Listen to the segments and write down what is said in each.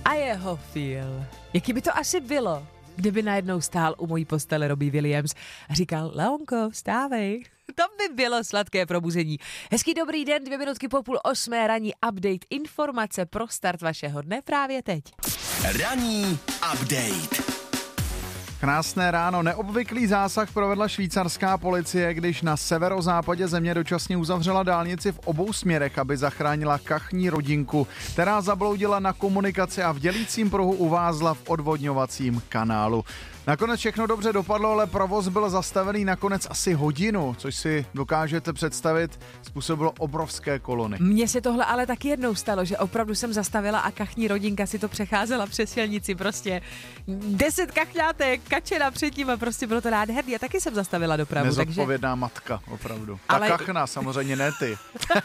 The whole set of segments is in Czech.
A jeho feel. Jaký by to asi bylo, kdyby najednou stál u mojí postele Robbie Williams a říkal: Leonko, vstávej. To by bylo sladké probuzení. Hezký dobrý den, 2 minutky po 7:30 ranní update, informace pro start vašeho dne právě teď. Ranní update. Krásné ráno. Neobvyklý zásah provedla švýcarská policie, když na severozápadě země dočasně uzavřela dálnici v obou směrech, aby zachránila kachní rodinku, která zabloudila na komunikaci a v dělícím pruhu uvázla v odvodňovacím kanálu. Nakonec všechno dobře dopadlo, ale provoz byl zastavený nakonec asi hodinu, což si dokážete představit, způsobilo obrovské kolony. Mně se tohle ale taky jednou stalo, že opravdu jsem zastavila a kachní rodinka si to přecházela přes silnici, prostě 10 kachňátek, kačena předtím a prostě bylo to nádherný. Já taky jsem zastavila dopravu. Nezodpovědná matka, opravdu. Ale... Ta kachna, samozřejmě ne ty.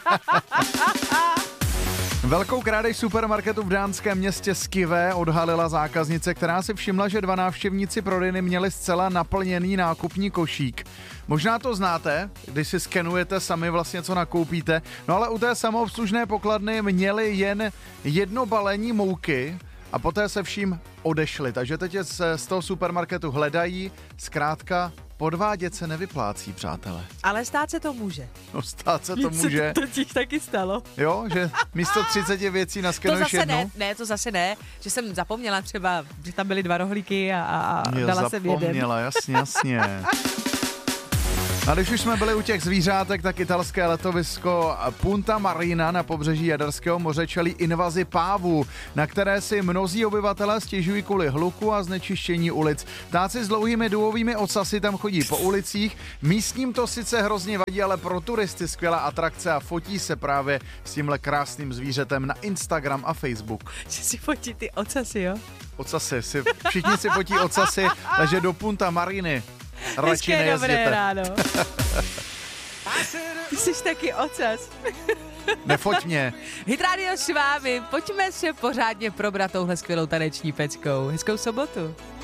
Velkou krádež supermarketu v dánském městě Skive odhalila zákaznice, která si všimla, že 2 návštěvníci prodejny měli zcela naplněný nákupní košík. Možná to znáte, když si skenujete sami vlastně, co nakoupíte, no ale u té samoobslužné pokladny měli jen 1 balení mouky a poté se vším odešli. Takže teď z toho supermarketu hledají, zkrátka podvádět se nevyplácí, přátelé. Ale stát se to může. No stát se to může. To ti taky stalo. Jo, že místo 30 věcí naskenuješ jednu? To zase ne, že jsem zapomněla třeba, že tam byly 2 rohlíky a dala jsem jeden. Zapomněla, jasně. A když už jsme byli u těch zvířátek, tak italské letovisko Punta Marina na pobřeží Jaderského moře čelí invazi pávů, na které si mnozí obyvatelé stěžují kvůli hluku a znečištění ulic. Ptáci s dlouhými duhovými ocasy tam chodí po ulicích, místním to sice hrozně vadí, ale pro turisty skvělá atrakce a fotí se právě s tímhle krásným zvířetem na Instagram a Facebook. Že si fotí ty ocasy, jo? Ocasy, všichni si fotí ocasy, takže do Punta Mariny radši nejezděte. Dobré ráno. Ty jsi taky ocas. Nefoť mě. Hit Radio s vámi, pojďme se pořádně probrat touhle skvělou taneční peckou. Hezkou sobotu.